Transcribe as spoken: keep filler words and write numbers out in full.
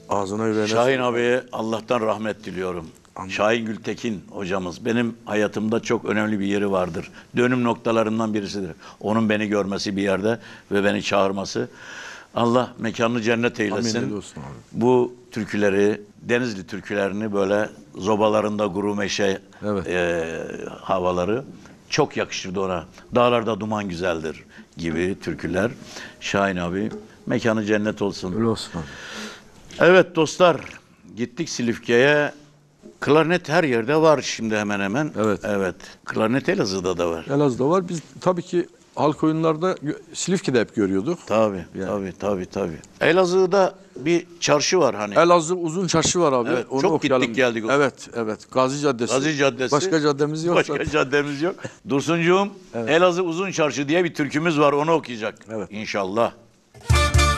Ağzına yüreğine. Şahin abiye Allah'tan rahmet diliyorum. Amin. Şahin Gültekin hocamız benim hayatımda çok önemli bir yeri vardır. Dönüm noktalarından birisidir. Onun beni görmesi bir yerde ve beni çağırması. Allah mekanını cennet eylesin. Amin olsun abi. Bu türküleri, Denizli türkülerini böyle zobalarında guru meşe Evet. e, havaları çok yakışırdı ona. Dağlarda duman güzeldir gibi türküler. Şahin abi mekanı cennet olsun. Öyle olsun abi. Evet dostlar, gittik Silifke'ye. Klarnet her yerde var şimdi hemen hemen. Evet. Evet. Klarnet Elazığ'da da var. Elazığ'da var. Biz tabii ki halk oyunlarda gö- Silifke'de hep görüyorduk. Tabii, Yani. tabii, tabii, tabii. Elazığ'da bir çarşı var hani. Elazığ Uzun Çarşı var abi. Evet, Onu çok okuyalım. gittik geldik. Evet, evet. Gazi Caddesi. Gazi Caddesi. Başka caddemiz yok. Başka zaten. caddemiz yok. Dursuncuğum, Evet. Elazığ Uzun Çarşı diye bir türkümüz var, onu okuyacak. Evet. İnşallah.